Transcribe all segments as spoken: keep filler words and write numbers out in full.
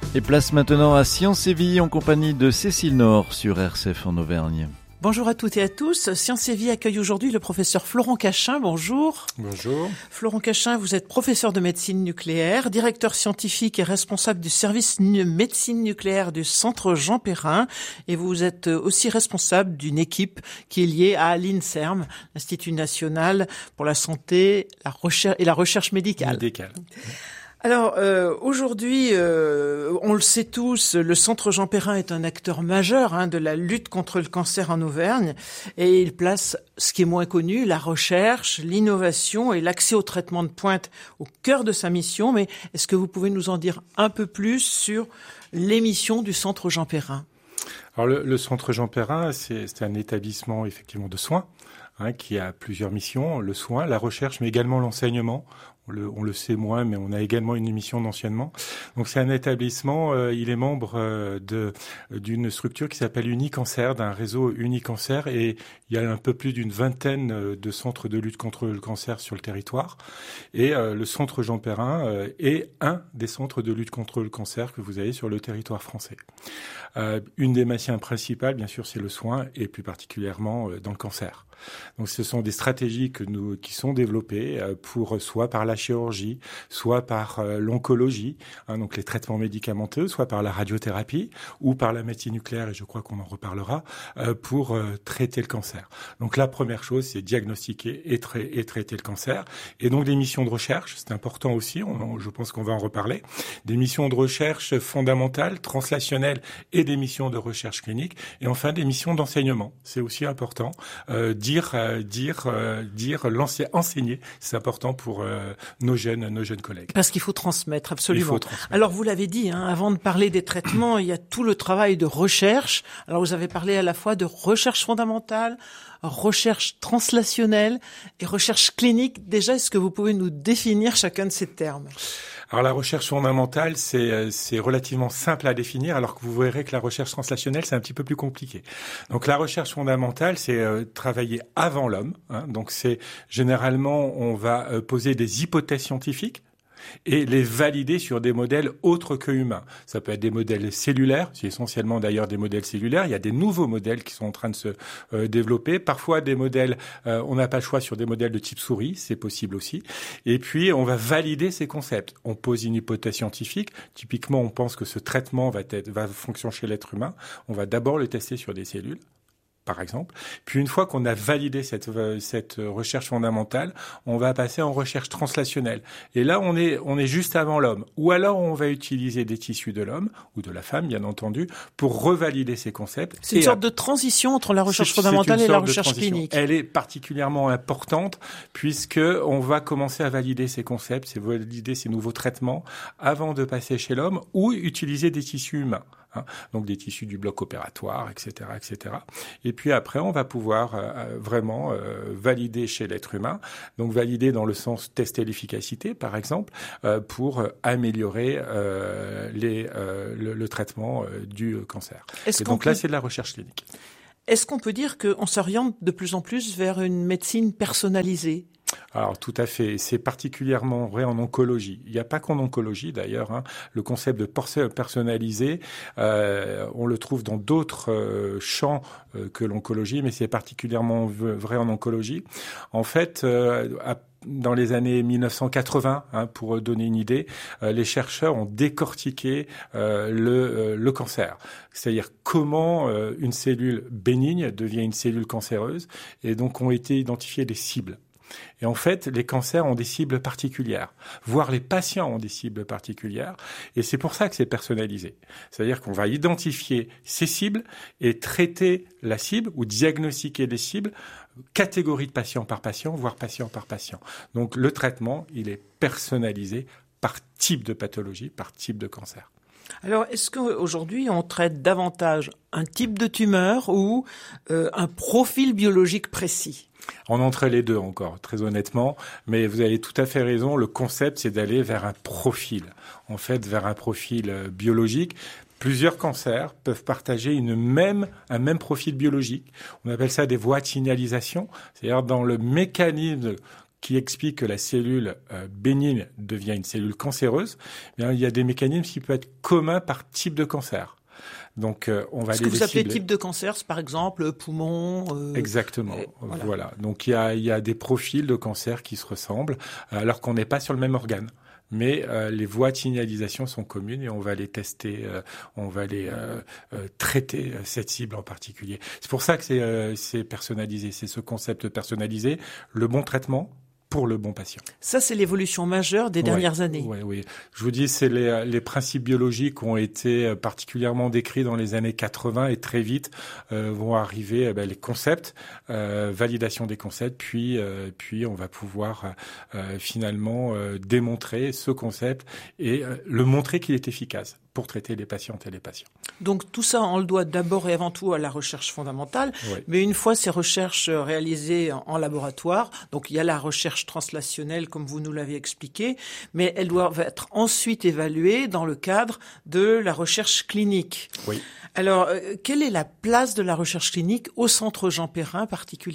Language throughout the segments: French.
Et place maintenant à Sciences et Vie en compagnie de Cécile Nord sur R C F en Auvergne. Bonjour à toutes et à tous. Sciences et Vie accueille aujourd'hui le professeur Florent Cachin. Bonjour. Bonjour. Florent Cachin, vous êtes professeur de médecine nucléaire, directeur scientifique et responsable du service nu- médecine nucléaire du Centre Jean Perrin. Et vous êtes aussi responsable d'une équipe qui est liée à l'INSERM, l'Institut national pour la santé la recherche et la recherche médicale. Médicale. Alors euh, aujourd'hui, euh, on le sait tous, le Centre Jean Perrin est un acteur majeur hein, de la lutte contre le cancer en Auvergne et il place ce qui est moins connu, la recherche, l'innovation et l'accès au traitement de pointe au cœur de sa mission. Mais est-ce que vous pouvez nous en dire un peu plus sur les missions du Centre Jean Perrin ? Alors le, le Centre Jean Perrin, c'est, c'est un établissement effectivement de soins hein, qui a plusieurs missions, le soin, la recherche, mais également l'enseignement. On le, on le sait moins, mais on a également une mission d'enseignement. Donc c'est un établissement, euh, il est membre euh, de d'une structure qui s'appelle Unicancer, d'un réseau Unicancer, et il y a un peu plus d'une vingtaine de centres de lutte contre le cancer sur le territoire. Et euh, le Centre Jean Perrin euh, est un des centres de lutte contre le cancer que vous avez sur le territoire français. Euh, une des missions principales, bien sûr, c'est le soin, et plus particulièrement euh, dans le cancer. Donc ce sont des stratégies que nous, qui sont développées euh, pour soit par la chirurgie, soit par euh, l'oncologie, hein, donc les traitements médicamenteux, soit par la radiothérapie ou par la médecine nucléaire, et je crois qu'on en reparlera, euh, pour euh, traiter le cancer. Donc la première chose, c'est diagnostiquer et, tra- et traiter le cancer. Et donc des missions de recherche, c'est important aussi, on, on, je pense qu'on va en reparler, des missions de recherche fondamentales, translationnelles et des missions de recherche clinique, et enfin des missions d'enseignement. C'est aussi important. Euh, dire, euh, dire, euh, dire, lancer, enseigner, c'est important pour euh, nos jeunes, nos jeunes collègues. Parce qu'il faut transmettre, absolument. Il faut transmettre. Alors, vous l'avez dit, hein, avant de parler des traitements, il y a tout le travail de recherche. Alors, vous avez parlé à la fois de recherche fondamentale, recherche translationnelle et recherche clinique. Déjà, est-ce que vous pouvez nous définir chacun de ces termes ? Alors la recherche fondamentale, c'est, c'est relativement simple à définir, alors que vous verrez que la recherche translationnelle, c'est un petit peu plus compliqué. Donc la recherche fondamentale, c'est euh, travailler avant l'homme. Hein, donc c'est généralement, on va euh, poser des hypothèses scientifiques et les valider sur des modèles autres que humains. Ça peut être des modèles cellulaires, c'est essentiellement d'ailleurs des modèles cellulaires. Il y a des nouveaux modèles qui sont en train de se euh, développer. Parfois des modèles, euh, on n'a pas le choix sur des modèles de type souris, c'est possible aussi. Et puis on va valider ces concepts. On pose une hypothèse scientifique. Typiquement, on pense que ce traitement va être, va fonctionner chez l'être humain. On va d'abord le tester sur des cellules, par exemple. Puis une fois qu'on a validé cette, cette recherche fondamentale, on va passer en recherche translationnelle. Et là, on est, on est juste avant l'homme. Ou alors, on va utiliser des tissus de l'homme, ou de la femme, bien entendu, pour revalider ces concepts. C'est une sorte de transition entre la recherche c'est, fondamentale c'est et la recherche clinique. Elle est particulièrement importante, puisque on va commencer à valider ces concepts, c'est valider ces nouveaux traitements, avant de passer chez l'homme, ou utiliser des tissus humains. Hein, donc des tissus du bloc opératoire, et cetera, et cetera. Et puis après, on va pouvoir euh, vraiment euh, valider chez l'être humain, donc valider dans le sens tester l'efficacité, par exemple, euh, pour euh, améliorer euh, les, euh, le, le traitement euh, du cancer. Est-ce Et qu'on donc peut... là, c'est de la recherche clinique. Est-ce qu'on peut dire qu'on s'oriente de plus en plus vers une médecine personnalisée ? Alors tout à fait, c'est particulièrement vrai en oncologie. Il n'y a pas qu'en oncologie d'ailleurs. Hein. Le concept de personnalisé, euh, on le trouve dans d'autres euh, champs euh, que l'oncologie, mais c'est particulièrement vrai en oncologie. En fait, euh, à dans les années mille neuf cent quatre-vingts, hein, pour donner une idée, euh, les chercheurs ont décortiqué euh, le, euh, le cancer. C'est-à-dire comment euh, une cellule bénigne devient une cellule cancéreuse, et donc ont été identifiées des cibles. Et en fait, les cancers ont des cibles particulières, voire les patients ont des cibles particulières, et c'est pour ça que c'est personnalisé. C'est-à-dire qu'on va identifier ces cibles et traiter la cible ou diagnostiquer les cibles, catégorie de patient par patient, voire patient par patient. Donc le traitement, il est personnalisé par type de pathologie, par type de cancer. Alors, est-ce qu'aujourd'hui, on traite davantage un type de tumeur ou euh, un profil biologique précis ? On entre les deux encore, très honnêtement, mais vous avez tout à fait raison, le concept, c'est d'aller vers un profil, en fait, vers un profil biologique. Plusieurs cancers peuvent partager une même, un même profil biologique. On appelle ça des voies de signalisation, c'est-à-dire dans le mécanisme qui explique que la cellule euh, bénigne devient une cellule cancéreuse, eh bien, il y a des mécanismes qui peuvent être communs par type de cancer. Donc, euh, on va Ce aller que vous les appelez cibler. type de cancer, c'est par exemple poumon. Euh, Exactement. et voilà. Voilà. Donc, il y a, il y a des profils de cancer qui se ressemblent, alors qu'on n'est pas sur le même organe. Mais euh, les voies de signalisation sont communes et on va les tester, euh, on va les euh, euh, traiter euh, cette cible en particulier. C'est pour ça que c'est, euh, c'est personnalisé, c'est ce concept personnalisé, le bon traitement pour le bon patient. Ça, c'est l'évolution majeure des dernières ouais, années. Oui, oui. Je vous dis, c'est les, les principes biologiques ont été particulièrement décrits dans les années quatre-vingts et très vite euh, vont arriver eh ben, les concepts, euh, validation des concepts, puis euh, puis on va pouvoir euh, finalement euh, démontrer ce concept et euh, le montrer qu'il est efficace pour traiter les patientes et les patients. Donc tout ça, on le doit d'abord et avant tout à la recherche fondamentale. Oui. Mais une fois ces recherches réalisées en, en laboratoire, donc il y a la recherche translationnelle comme vous nous l'avez expliqué, mais elles doivent être ensuite évaluées dans le cadre de la recherche clinique. Oui. Alors, euh, quelle est la place de la recherche clinique au Centre Jean Perrin particulièrement ?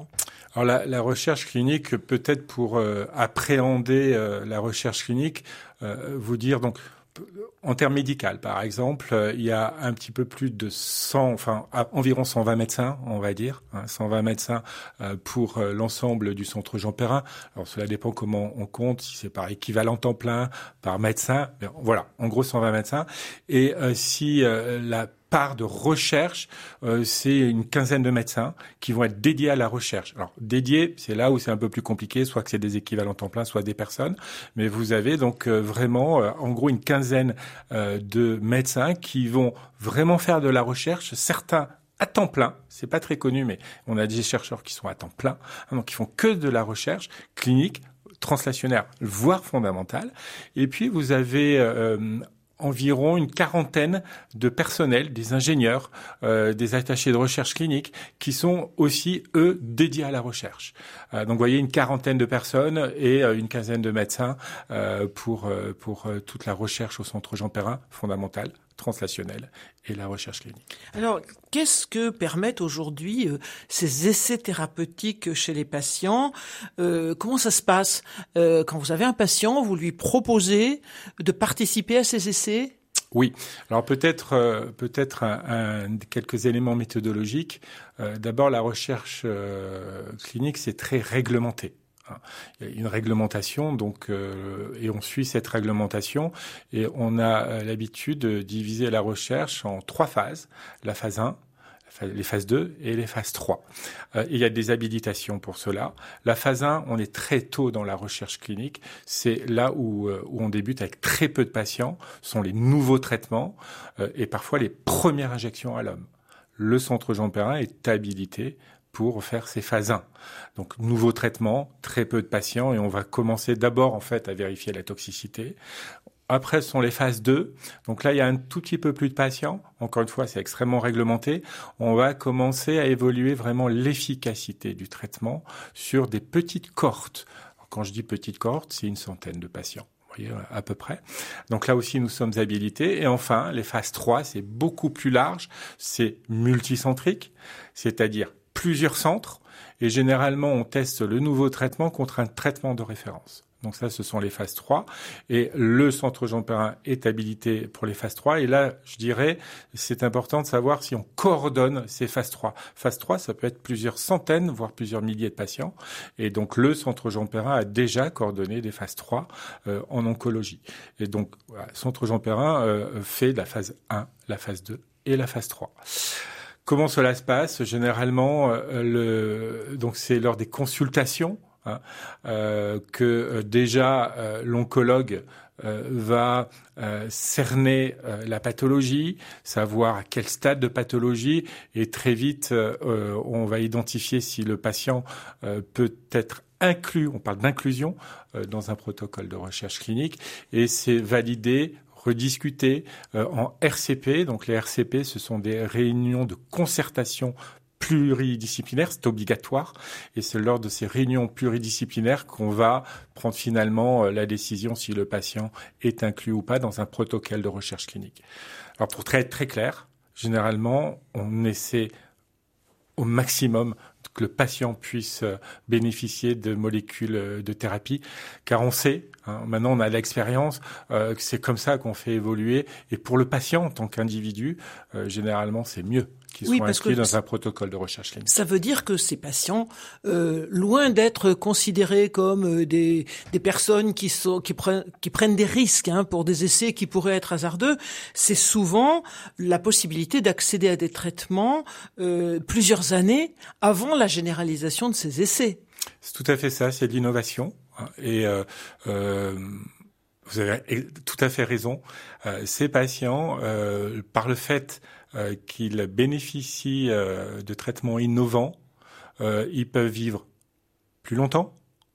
Alors la, la recherche clinique, peut-être pour euh, appréhender euh, la recherche clinique, euh, vous dire donc en termes médicaux, par exemple, euh, il y a un petit peu plus de cent, enfin à, environ cent vingt médecins, on va dire, hein, cent vingt médecins euh, pour euh, l'ensemble du Centre Jean Perrin. Alors cela dépend comment on compte, si c'est par équivalent temps plein, par médecin. Mais voilà, en gros cent vingt médecins. Et euh, si euh, la part de recherche, euh, c'est une quinzaine de médecins qui vont être dédiés à la recherche. Alors, dédiés, c'est là où c'est un peu plus compliqué, soit que c'est des équivalents temps plein, soit des personnes. Mais vous avez donc euh, vraiment, euh, en gros, une quinzaine euh, de médecins qui vont vraiment faire de la recherche, certains à temps plein, c'est pas très connu, mais on a des chercheurs qui sont à temps plein, hein, donc qui font que de la recherche clinique, translationnaire, voire fondamentale. Et puis, vous avez euh, environ une quarantaine de personnels, des ingénieurs, euh, des attachés de recherche clinique, qui sont aussi, eux, dédiés à la recherche. Euh, donc, vous voyez, une quarantaine de personnes et euh, une quinzaine de médecins euh, pour, euh, pour euh, toute la recherche au Centre Jean Perrin, fondamentale, translationnelle et la recherche clinique. Alors, qu'est-ce que permettent aujourd'hui euh, ces essais thérapeutiques chez les patients ? euh, Comment ça se passe euh, quand vous avez un patient, vous lui proposez de participer à ces essais ? Oui. Alors peut-être euh, peut-être un, un, quelques éléments méthodologiques. Euh, d'abord, la recherche euh, clinique, c'est très réglementé. Il y a une réglementation, donc, euh, et on suit cette réglementation, et on a euh, l'habitude de diviser la recherche en trois phases. La phase un, les phases deux et les phases trois. Euh, il y a des habilitations pour cela. La phase un, on est très tôt dans la recherche clinique. C'est là où, euh, où on débute avec très peu de patients. Ce sont les nouveaux traitements euh, et parfois les premières injections à l'homme. Le Centre Jean Perrin est habilité pour faire ces phases un. Donc, nouveau traitement, très peu de patients, et on va commencer d'abord, en fait, à vérifier la toxicité. Après, ce sont les phases deux. Donc là, il y a un tout petit peu plus de patients. Encore une fois, c'est extrêmement réglementé. On va commencer à évoluer vraiment l'efficacité du traitement sur des petites cohortes. Quand je dis petites cohortes, c'est une centaine de patients. Vous voyez, à peu près. Donc là aussi, nous sommes habilités. Et enfin, les phases trois, c'est beaucoup plus large. C'est multicentrique, c'est-à-dire plusieurs centres, et généralement on teste le nouveau traitement contre un traitement de référence. Donc ça, ce sont les phases trois, et le Centre Jean Perrin est habilité pour les phases trois, et là, je dirais, c'est important de savoir si on coordonne ces phases trois. Phase trois, ça peut être plusieurs centaines, voire plusieurs milliers de patients, et donc le Centre Jean Perrin a déjà coordonné des phases trois euh, en oncologie. Et donc, voilà, Centre Jean Perrin euh, fait la phase un, la phase deux et la phase trois. Comment cela se passe ? Généralement, euh, le, donc c'est lors des consultations hein, euh, que euh, déjà euh, l'oncologue euh, va euh, cerner euh, la pathologie, savoir à quel stade de pathologie, et très vite euh, on va identifier si le patient euh, peut être inclus, on parle d'inclusion, euh, dans un protocole de recherche clinique, et c'est validé, rediscuter euh, en R C P. Donc les R C P, ce sont des réunions de concertation pluridisciplinaires, c'est obligatoire, et c'est lors de ces réunions pluridisciplinaires qu'on va prendre finalement euh, la décision si le patient est inclus ou pas dans un protocole de recherche clinique. Alors pour être très, très clair, généralement, on essaie au maximum que le patient puisse bénéficier de molécules de thérapie, car on sait, hein, maintenant on a l'expérience, euh, que c'est comme ça qu'on fait évoluer. Et pour le patient en tant qu'individu, euh, généralement c'est mieux qu'ils oui, soient parce inscrits que dans un protocole de recherche clinique. Ça veut dire que ces patients, euh, loin d'être considérés comme euh, des, des personnes qui, sont, qui, prennent, qui prennent des risques hein, pour des essais qui pourraient être hasardeux, c'est souvent la possibilité d'accéder à des traitements euh, plusieurs années avant la généralisation de ces essais. C'est tout à fait ça, c'est de l'innovation. Et euh, euh, vous avez tout à fait raison. Euh, ces patients, euh, par le fait euh, qu'ils bénéficient euh, de traitements innovants, euh, ils peuvent vivre plus longtemps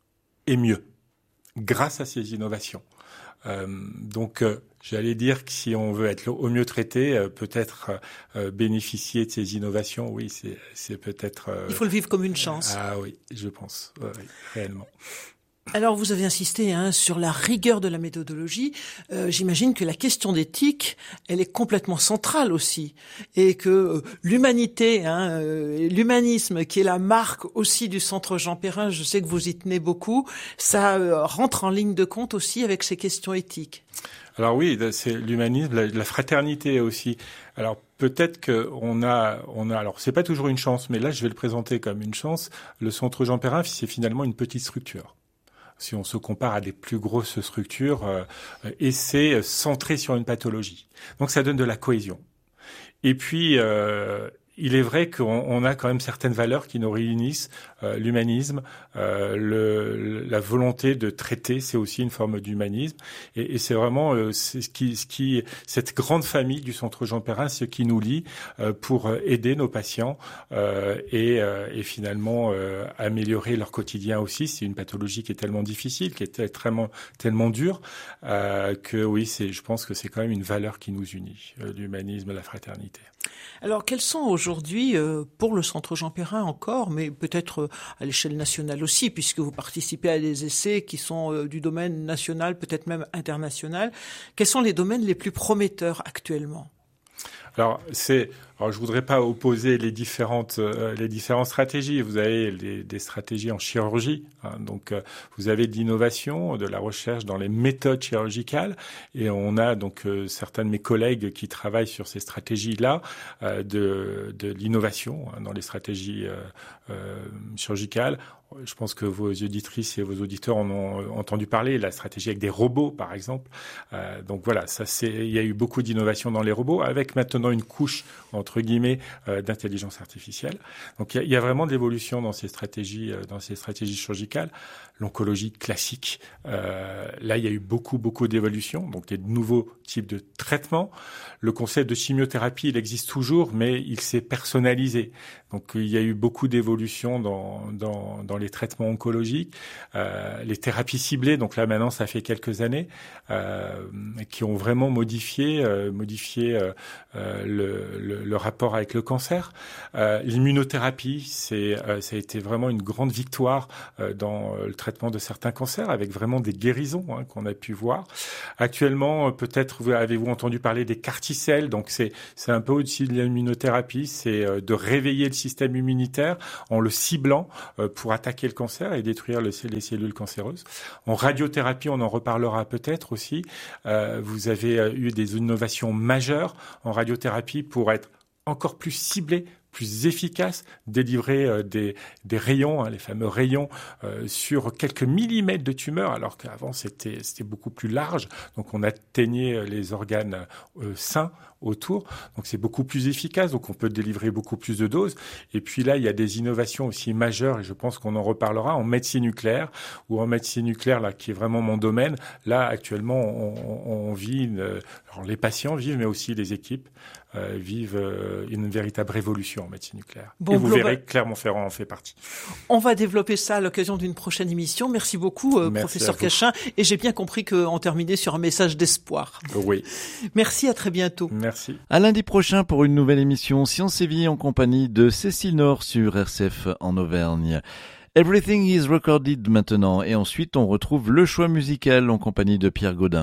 et mieux grâce à ces innovations. Euh, donc, euh, j'allais dire que si on veut être au mieux traité, euh, peut-être euh, bénéficier de ces innovations, oui, c'est, c'est peut-être... Euh, Il faut le vivre comme une chance. Ah oui, je pense, ouais, oui, réellement. Alors, vous avez insisté hein, sur la rigueur de la méthodologie. Euh, j'imagine que la question d'éthique, elle est complètement centrale aussi, et que euh, l'humanité, hein, euh, l'humanisme, qui est la marque aussi du Centre Jean Perrin, je sais que vous y tenez beaucoup, ça euh, rentre en ligne de compte aussi avec ces questions éthiques. Alors oui, c'est l'humanisme, la, la fraternité aussi. Alors peut-être que on a, on a. Alors c'est pas toujours une chance, mais là je vais le présenter comme une chance. Le Centre Jean Perrin, c'est finalement une petite structure. Si on se compare à des plus grosses structures, euh, et c'est centré sur une pathologie. Donc ça donne de la cohésion. Et puis, euh, il est vrai qu'on on a quand même certaines valeurs qui nous réunissent, euh, l'humanisme, euh, le, la volonté de traiter, c'est aussi une forme d'humanisme. Et, et c'est vraiment euh, c'est ce qui, ce qui, cette grande famille du Centre Jean Perrin, ce qui nous lie euh, pour aider nos patients euh, et, euh, et finalement euh, améliorer leur quotidien aussi. C'est une pathologie qui est tellement difficile, qui est tellement, tellement dure, euh, que oui, c'est, je pense que c'est quand même une valeur qui nous unit, euh, l'humanisme, la fraternité. Alors, quels sont aujourd'hui, euh, pour le Centre Jean Perrin encore, mais peut-être euh, à l'échelle nationale aussi, puisque vous participez à des essais qui sont euh, du domaine national, peut-être même international, quels sont les domaines les plus prometteurs actuellement ? Alors, c'est, alors je voudrais pas opposer les différentes, euh, les différentes stratégies. Vous avez les, des stratégies en chirurgie, hein, donc euh, vous avez de l'innovation, de la recherche dans les méthodes chirurgicales, et on a donc euh, certains de mes collègues qui travaillent sur ces stratégies-là euh, de, de l'innovation hein, dans les stratégies euh, euh, chirurgicales. Je pense que vos auditrices et vos auditeurs en ont entendu parler, la stratégie avec des robots, par exemple. Euh, donc voilà, ça c'est, il y a eu beaucoup d'innovation dans les robots, avec maintenant une couche entre guillemets euh, d'intelligence artificielle. Donc il y a, il y a vraiment de l'évolution dans ces stratégies, euh, dans ces stratégies chirurgicales. L'oncologie classique, euh, là il y a eu beaucoup beaucoup d'évolution, donc des nouveaux types de traitements. Le concept de chimiothérapie, il existe toujours, mais il s'est personnalisé. Donc il y a eu beaucoup d'évolution dans dans, dans les traitements oncologiques, euh, les thérapies ciblées. Donc là maintenant, ça fait quelques années euh, qui ont vraiment modifié euh, modifié euh, euh, le, le, le rapport avec le cancer. Euh, l'immunothérapie, c'est euh, ça a été vraiment une grande victoire euh, dans le traitement de certains cancers, avec vraiment des guérisons hein, qu'on a pu voir. Actuellement, peut-être vous avez-vous entendu parler des CAR-T-cells. Donc c'est c'est un peu au-dessus de l'immunothérapie, c'est euh, de réveiller le système immunitaire en le ciblant euh, pour attaquer le cancer et détruire le, les cellules cancéreuses. En radiothérapie, on en reparlera peut-être aussi. Euh, vous avez euh, eu des innovations majeures en radiothérapie pour être encore plus ciblé, plus efficace, délivrer euh, des, des rayons, hein, les fameux rayons, euh, sur quelques millimètres de tumeur, alors qu'avant c'était, c'était beaucoup plus large. Donc on atteignait les organes euh, sains autour. Donc c'est beaucoup plus efficace, donc on peut délivrer beaucoup plus de doses. Et puis là, il y a des innovations aussi majeures, et je pense qu'on en reparlera, en médecine nucléaire, ou en médecine nucléaire, là, qui est vraiment mon domaine. Là, actuellement, on, on vit, une, alors les patients vivent, mais aussi les équipes euh, vivent euh, une véritable révolution en médecine nucléaire. Bon, et vous global... verrez que Clermont-Ferrand en fait partie. On va développer ça à l'occasion d'une prochaine émission. Merci beaucoup, euh, Merci professeur Cachin. Et j'ai bien compris qu'on terminait sur un message d'espoir. Oui. Merci, à très bientôt. Merci. À lundi prochain pour une nouvelle émission Science et Vie en compagnie de Cécile Nord sur R C F en Auvergne. Everything is recorded maintenant et ensuite on retrouve le choix musical en compagnie de Pierre Gaudin.